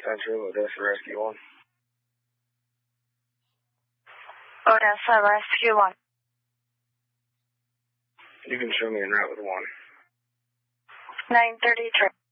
Central, Odessa Rescue 1. Odessa Rescue 1. You can show me en route with 1. 933.